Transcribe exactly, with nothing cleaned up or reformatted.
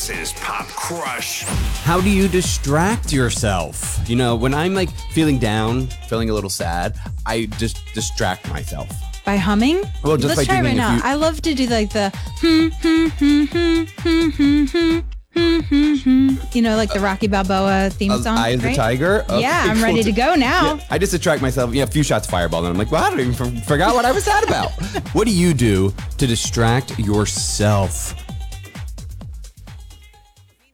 Is Pop Crush. How do you distract yourself? You know, when I'm like feeling down, feeling a little sad, I just distract myself. By humming? Well, just Let's by try it right doing a now. few- I love to do like the hmm, hmm, hmm, hmm, hmm, hmm, hmm, hmm, hmm, hmm. You know, like the Rocky Balboa theme Uh, song. Eye of the right? Tiger? Okay, Yeah, I'm cool. ready to go now. Yeah, I just distract myself. Yeah, a few shots fireball, and I'm like, well, I don't even f- forgot what I was sad about. What do you do to distract yourself?